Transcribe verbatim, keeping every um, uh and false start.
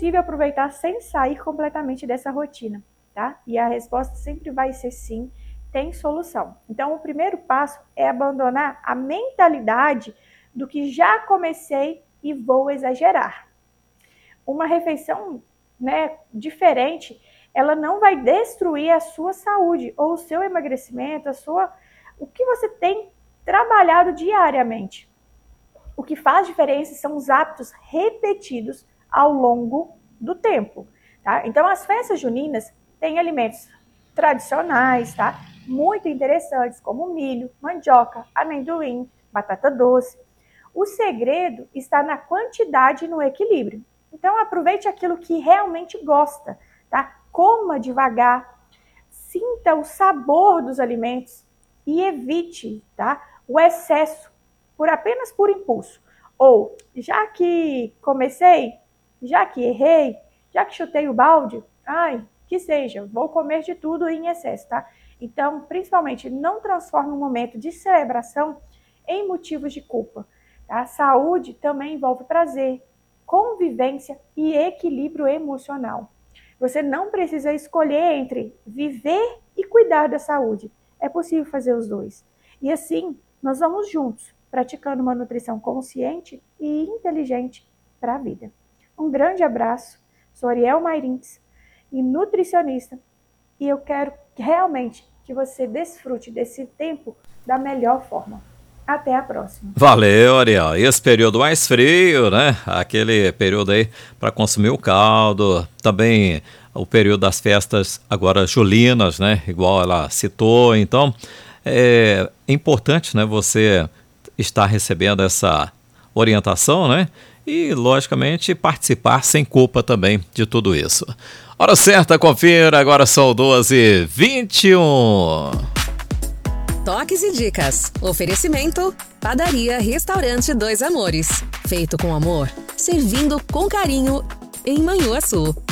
possível aproveitar sem sair completamente dessa rotina, tá? E a resposta sempre vai ser sim, tem solução. Então, o primeiro passo é abandonar a mentalidade do que já comecei e vou exagerar. Uma refeição, né, diferente, ela não vai destruir a sua saúde ou o seu emagrecimento, a sua, o que você tem trabalhado diariamente. O que faz diferença são os hábitos repetidos ao longo do tempo, tá? Então, as festas juninas têm alimentos tradicionais, tá? Muito interessantes, como milho, mandioca, amendoim, batata doce. O segredo está na quantidade e no equilíbrio. Então, aproveite aquilo que realmente gosta, tá? Coma devagar, sinta o sabor dos alimentos e evite, tá, o excesso por apenas por impulso. Ou, já que comecei, já que errei, já que chutei o balde, ai, que seja, vou comer de tudo em excesso, tá? Então, principalmente, não transforme um momento de celebração em motivos de culpa, tá? Saúde também envolve prazer, convivência e equilíbrio emocional. Você não precisa escolher entre viver e cuidar da saúde. É possível fazer os dois. E assim, nós vamos juntos, praticando uma nutrição consciente e inteligente para a vida. Um grande abraço, sou Ariel Mairins, e nutricionista, e eu quero realmente que você desfrute desse tempo da melhor forma. Até a próxima. Valeu, Ariel. Esse período mais frio, né? Aquele período aí para consumir o caldo. Também o período das festas agora julinas, né? Igual ela citou. Então, é importante, né? Você estar recebendo essa orientação, né? E, logicamente, participar sem culpa também de tudo isso. Hora certa, confira. Agora são doze e vinte e um. Toques e dicas. Oferecimento: Padaria Restaurante Dois Amores. Feito com amor, servindo com carinho em Manhuaçu.